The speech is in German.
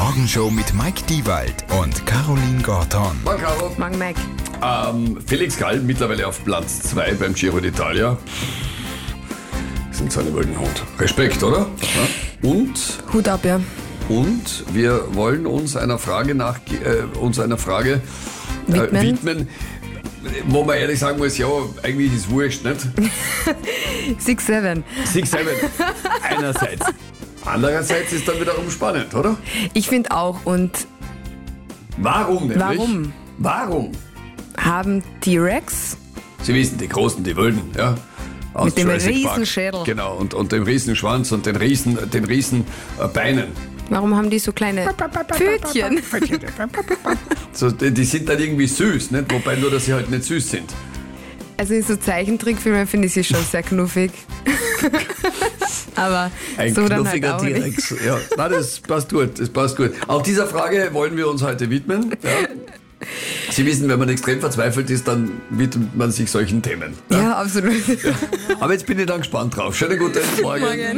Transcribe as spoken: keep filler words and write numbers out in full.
Morgenshow mit Mike Diewald und Caroline Gorton. Morgen, Caro. Morgen, Mike. Ähm, Felix Gall, mittlerweile auf Platz zwei beim Giro d'Italia. Sind so einen wilden Hund. Respekt, oder? Ja. Und, Hut ab, ja. und wir wollen uns einer Frage nach, äh, uns einer Frage äh, Widmen. widmen, wo man ehrlich sagen muss, ja, eigentlich ist es wurscht, nicht? six seven. six seven einerseits. Andererseits ist dann wiederum spannend, oder? Ich finde auch. Und Warum nämlich? Warum? Warum? haben T-Rex Sie wissen, die Großen, die Wilden, ja. Aus mit dem Jurassic Park. Riesenschädel. Genau, und, und dem Riesenschwanz und den Riesen, den Riesen äh, Beinen. Warum haben die so kleine Pfötchen? So, die, die sind dann irgendwie süß, nicht? Wobei nur, dass sie halt nicht süß sind. Also in so Zeichentrickfilmen finde ich sie schon sehr knuffig. Aber Ein so dann halt knuffiger auch nicht. T-Rex. Ja, nein, das passt gut, das passt gut. Auch dieser Frage wollen wir uns heute widmen. Ja. Sie wissen, wenn man extrem verzweifelt ist, dann widmet man sich solchen Themen. Ja, absolut. Aber jetzt bin ich dann gespannt drauf. Schönen guten Morgen. Morgen.